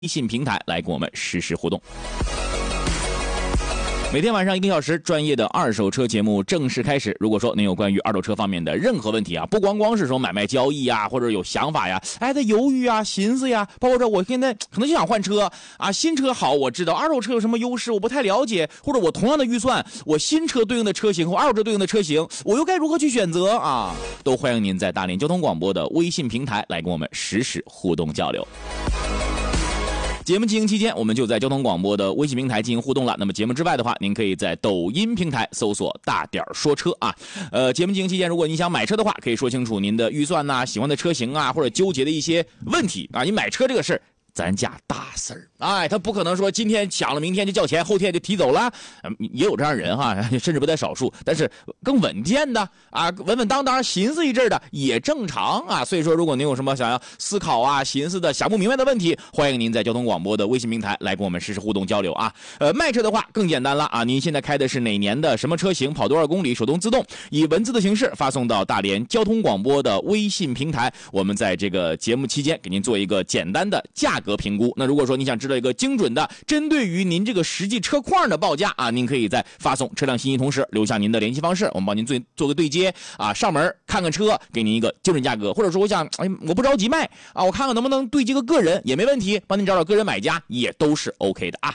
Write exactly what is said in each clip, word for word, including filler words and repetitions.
微信平台来跟我们实时互动。每天晚上一个小时，专业的二手车节目正式开始。如果说您有关于二手车方面的任何问题啊，不光光是说买卖交易啊，或者有想法呀，哎，他犹豫啊、寻思呀，包括说我现在可能就想换车啊，新车好我知道，二手车有什么优势我不太了解，或者我同样的预算，我新车对应的车型和二手车对应的车型，我又该如何去选择啊？都欢迎您在大连交通广播的微信平台来跟我们实时互动交流。节目进行期间，我们就在交通广播的微信平台进行互动了。那么节目之外的话，您可以在抖音平台搜索大点说车啊。呃，节目进行期间，如果你想买车的话，可以说清楚您的预算呐、啊、喜欢的车型啊，或者纠结的一些问题啊。你买车这个事儿，咱家大事儿，哎，他不可能说今天抢了，明天就交钱，后天就提走了，嗯、也有这样人哈，甚至不在少数。但是更稳健的啊，稳稳当当寻思一阵的也正常啊。所以说，如果您有什么想要思考啊、寻思的、想不明白的问题，欢迎您在交通广播的微信平台来跟我们实时互动交流啊。呃，卖车的话更简单了啊，您现在开的是哪年的什么车型，跑多少公里，手动自动，以文字的形式发送到大连交通广播的微信平台，我们在这个节目期间给您做一个简单的价格评估。那如果说你想知道一个精准的针对于您这个实际车况的报价啊，您可以在发送车辆信息同时留下您的联系方式，我们帮您做做个对接啊，上门看看车，给您一个精准价格。或者说我想，哎，我不着急卖啊，我看看能不能对接个个人也没问题，帮您找找个人买家也都是 OK 的啊。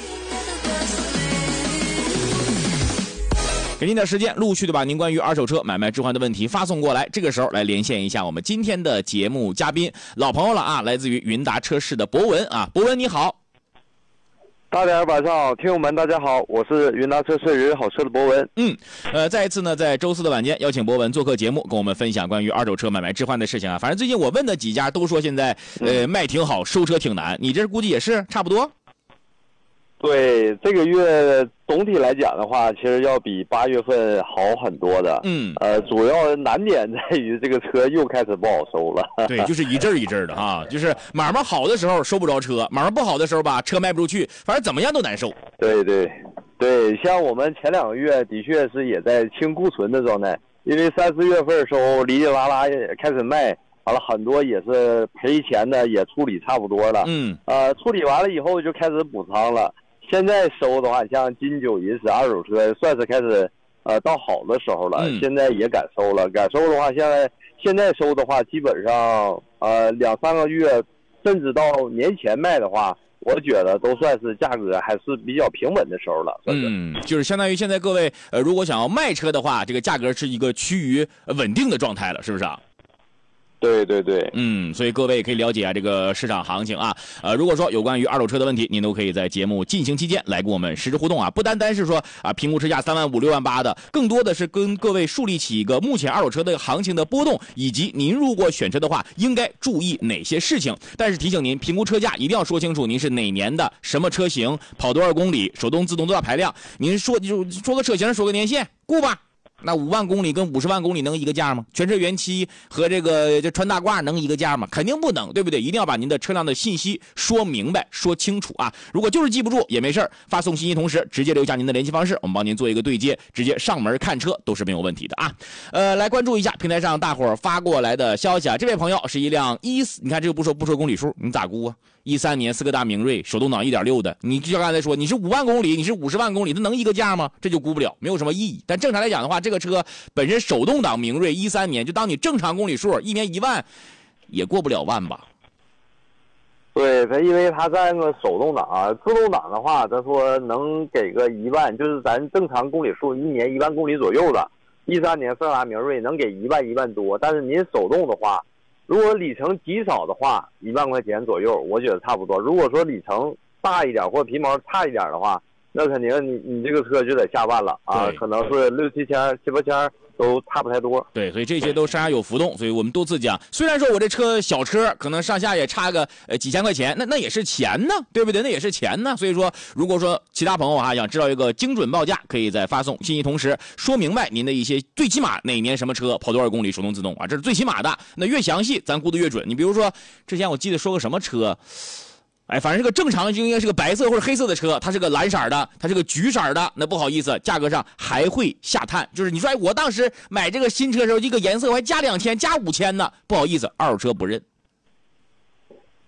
给您点时间，陆续的把您关于二手车买卖置换的问题发送过来。这个时候来连线一下我们今天的节目嘉宾，老朋友了啊，来自于云达车市的博文啊，博文你好。 大家晚上好，听友们大家好，我是云达车市人好车的博文。 嗯，呃，再一次呢，在周四的晚间邀请博文做客节目，跟我们分享关于二手车买卖置换的事情啊。反正最近我问的几家都说现在呃卖挺好，收车挺难，你这估计也是差不多。 对，这个月总体来讲的话，其实要比八月份好很多的。嗯，呃，主要难点在于这个车又开始不好收了。 对，就是一阵一阵的哈，就是买卖好的时候收不着车，买卖不好的时候吧，车卖不出去，反正怎么样都难受。 对对对，像我们前两个月的确是也在清库存的状态，因为三四月份收哩哩啦啦也开始卖。完了，很多也是赔钱的，也处理差不多了。嗯，呃，处理完了以后就开始补仓了。现在收的话，像金九银十二手车算是开始呃到好的时候了，嗯、现在也敢收了。敢收的话，现在现在收的话，基本上呃两三个月，甚至到年前卖的话，我觉得都算是价格还是比较平稳的时候了。 嗯，就是相当于现在各位呃，如果想要卖车的话，这个价格是一个趋于稳定的状态了，是不是啊？ 对对对， 嗯，所以各位也可以了解啊这个市场行情啊。呃，如果说有关于二手车的问题，您都可以在节目进行期间来跟我们实时互动啊。不单单是说啊评估车价三万五、六万八的，更多的是跟各位树立起一个目前二手车的行情的波动，以及您如果选车的话应该注意哪些事情。但是提醒您，评估车价一定要说清楚您是哪年的、什么车型、跑多少公里、手动自动多大排量。您说就说个车型，说个年限，顾吧。那五万公里跟五十万公里能一个价吗？全车原漆和这个这穿大褂能一个价吗？肯定不能，对不对？一定要把您的车辆的信息说明白、说清楚啊！如果就是记不住也没事，发送信息同时直接留下您的联系方式，我们帮您做一个对接，直接上门看车都是没有问题的啊！呃，来关注一下平台上大伙儿发过来的消息啊！这位朋友是一辆一四，你看这个不说不说公里数，你咋估啊？一三年斯柯达明锐手动挡 一点六 的，你就像刚才说，你是五万公里，你是五十万公里，它能一个价吗？这就估不了，没有什么意义。但正常来讲的话，这个车本身手动挡明锐一三年，就当你正常公里数，一年一万，也过不了万吧？ 对，它因为它在那个手动挡啊，自动挡的话，他说能给个一万，就是咱正常公里数一年一万公里左右的。一三年斯柯达明锐能给一万一万多，但是您手动的话。如果里程极少的话，一万块钱左右，我觉得差不多。如果说里程大一点或者皮毛差一点的话，那肯定你你这个车就得下万了啊，可能是六七千、七八千都差不太多。 对，所以这些都上下有浮动，所以我们多次讲。虽然说我这车小车可能上下也差个呃几千块钱，那那也是钱呢，对不对？那也是钱呢。所以说，如果说其他朋友啊想知道一个精准报价，可以在发送信息同时说明白您的一些最起码哪年什么车跑多少公里手动自动啊，这是最起码的。那越详细咱估得越准。你比如说之前我记得说个什么车。哎，反正是个正常就应该是个白色或者黑色的车，它是个蓝色的，它是个橘色的，那不好意思，价格上还会下探。就是你说，哎，我当时买这个新车的时候，这个颜色我还加两千、加五千呢，不好意思，二手车不认。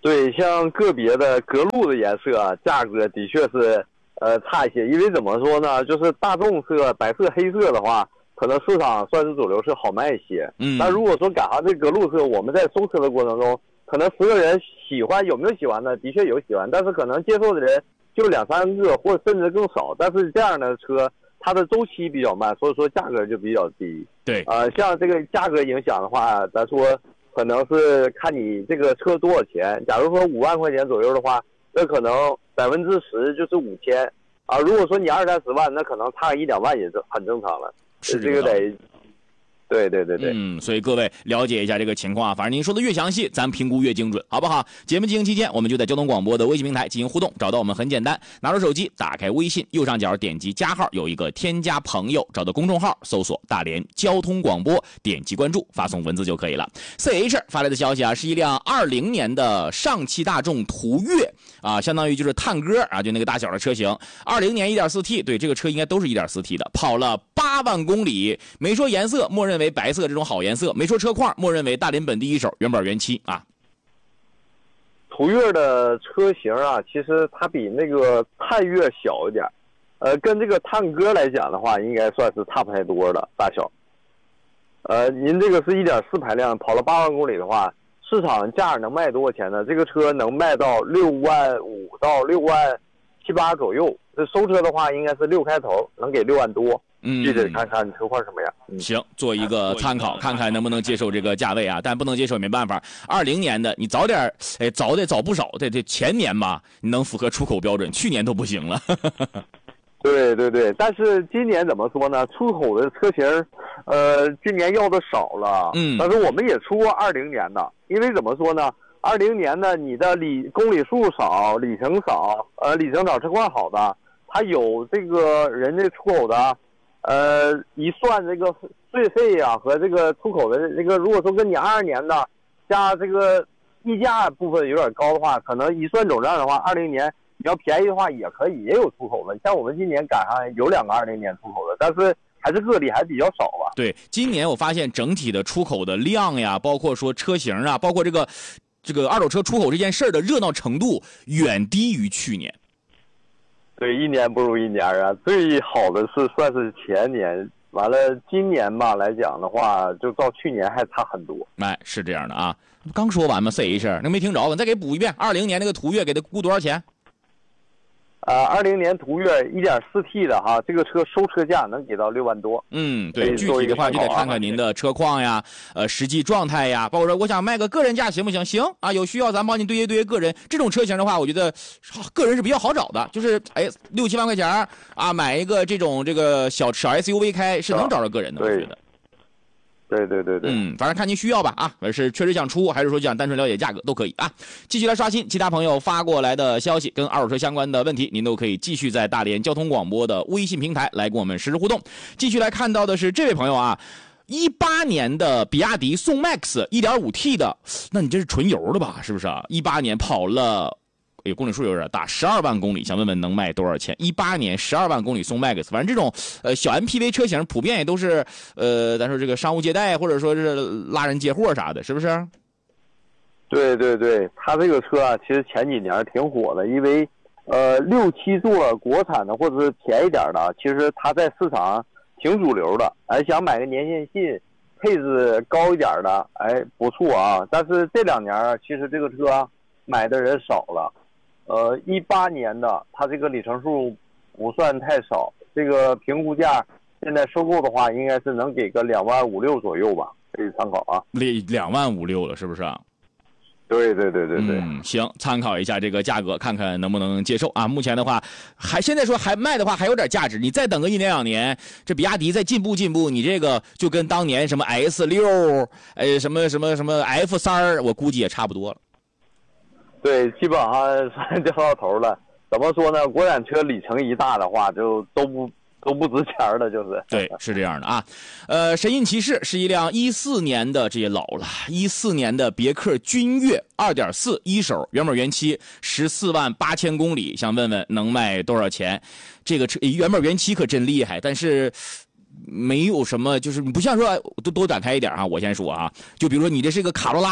对，像个别的格路的颜色啊，价格的确是呃差一些，因为怎么说呢，就是大众色、白色、黑色的话，可能市场算是主流，是好卖一些。 嗯， 但如果说赶上这格路色，我们在收车的过程中，可能十个人喜欢，有没有喜欢的？的确有喜欢，但是可能接受的人就两三个，或者甚至更少。但是这样的车，它的周期比较慢，所以说价格就比较低。 对， 呃，像这个价格影响的话，咱说。可能是看你这个车多少钱，假如说五万块钱左右的话，那可能百分之十就是五千啊。如果说你二三十万，那可能差一两万也是很正常了。 是这个得。对对对对， 嗯，所以各位了解一下这个情况啊，反正您说的越详细，咱评估越精准，好不好？节目进行期间，我们就在交通广播的微信平台进行互动，找到我们很简单，拿出手机，打开微信，右上角点击加号，有一个添加朋友，找到公众号，搜索大连交通广播，点击关注，发送文字就可以了。C H 发来的消息啊，是一辆二零年的上汽大众途岳啊，相当于就是探歌啊，就那个大小的车型，二零年 一点四 T， 对，这个车应该都是 一点四 T 的，跑了八万公里，没说颜色，默认为白色这种好颜色，没说车况，默认为大连本地一手，原本原漆啊。 途岳的车型啊，其实它比那个探岳小一点，呃，跟这个探歌来讲的话，应该算是差不太多的大小。呃，您这个是 一点四 排量，跑了八万公里的话，市场价能卖多少钱呢？这个车能卖到六万五到六万七八左右。这收车的话，应该是六开头，能给六万多。 嗯， 具体看看车况什么样。 嗯、行，做一个参考，看看能不能接受这个价位啊。但不能接受没办法。二零年的你早点，哎，早得早不少，得得前年吧，你能符合出口标准，去年都不行了。 对对对，但是今年怎么说呢？出口的车型，呃，今年要的少了。 嗯， 但是我们也出过二零年的，因为怎么说呢？二零年的你的里公里数少，里程少，呃，里程少，车况好的，它有这个人家出口的。呃，一算这个税费呀、啊、和这个出口的这个，如果说跟你二二年的加这个溢价部分有点高的话，可能一算总账的话，二零年你要便宜的话也可以，也有出口的。像我们今年赶上有两个二零年出口的，但是还是个例还比较少吧。 对，今年我发现整体的出口的量呀，包括说车型啊，包括这个这个二手车出口这件事儿的热闹程度远低于去年。 对，一年不如一年啊！最好的是算是前年，完了今年吧来讲的话，就到去年还差很多。 哎，是这样的啊，刚说完嘛 ，C H 那没听着，你再给补一遍。二零年那个途岳给他估多少钱？ 呃，二零年途岳 一点四 T 的哈，这个车收车价能给到六万多。 嗯，对，具体的话就得看看您的车况呀，呃，实际状态呀，包括说我想卖个个人价行不行？行啊，有需要咱帮您对接对接个人。这种车型的话，我觉得个人是比较好找的，就是哎六七万块钱啊，买一个这种这个小小 S U V 开是能找着个人的，我觉得。 对对对对， 嗯，反正看您需要吧啊，是确实想出，还是说想单纯了解价格都可以啊。继续来刷新其他朋友发过来的消息，跟二手车相关的问题，您都可以继续在大连交通广播的微信平台来跟我们实时互动。继续来看到的是这位朋友啊，一八年的比亚迪宋 MAX 一点五 T 的，那你这是纯油的吧？是不是啊？一八年跑了。哎，公里数有点大，十二万公里，想问问能卖多少钱？一八年十二万公里宋 MAX， 反正这种呃小 M P V 车型普遍也都是呃，咱说这个商务接待或者说是拉人接货啥的，是不是？ 对对对，它这个车啊，其实前几年挺火的，因为呃六七座国产的或者是便宜点的，其实它在市场挺主流的。哎，想买个年限信，配置高一点的，哎不错啊。但是这两年其实这个车、啊、买的人少了。呃，一八年的，它这个里程数不算太少，这个评估价现在收购的话，应该是能给个两万五六左右吧，可以参考啊。 两两万五六了，是不是啊？ 对对对对对， 嗯，行，参考一下这个价格，看看能不能接受啊。目前的话，还现在说还卖的话还有点价值，你再等个一年两年，这比亚迪再进步进步，你这个就跟当年什么 S 六，呃，什么什么什么 F 三，我估计也差不多了。 对，基本上算掉到头了。怎么说呢？国产车里程一大的话，就都不都不值钱了，就是。 对，是这样的啊。呃，神印骑士是一辆一四年的，这也老了，一四年的别克君越二点四一手，原本原漆，十四万八千公里，想问问能卖多少钱？这个车原本原漆可真厉害，但是。没有什么，就是不像说都多展开一点啊。我先说啊，就比如说你这是个卡罗拉，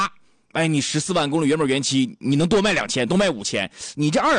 哎，你十四万公里原本原漆，你能多卖两千，多卖五千，你这二